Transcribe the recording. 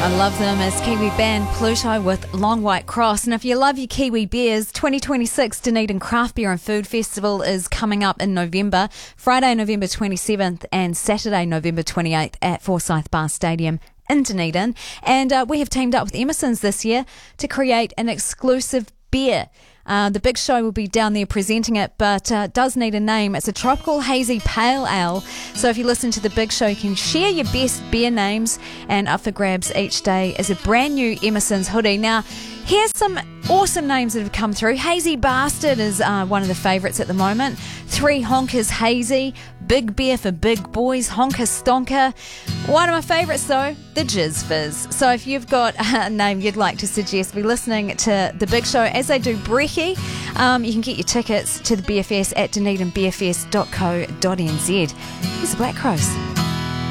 I love them as Kiwi band Pluto with Long White Cross. And if you love your Kiwi beers, 2026 Dunedin Craft Beer and Food Festival is coming up in November, Friday, November 27th and Saturday, November 28th at Forsyth Bar Stadium in Dunedin. And we have teamed up with Emerson's this year to create an exclusive beer. The Big Show will be down there presenting it, but does need a name. It's a tropical hazy pale ale. So if you listen to The Big Show, you can share your best beer names, and up for grabs each day is a brand new Emerson's hoodie. Now, here's some awesome names that have come through. Hazy Bastard is one of the favourites at the moment. Three Honkers Hazy. Big Beer for Big Boys. Honker Stonker. One of my favourites though, the Jizz Fizz. So if you've got a name you'd like to suggest, be listening to The Big Show as they do Brekkie. You can get your tickets to the BFS at DunedinBFS.co.nz. Here's the Black Crows.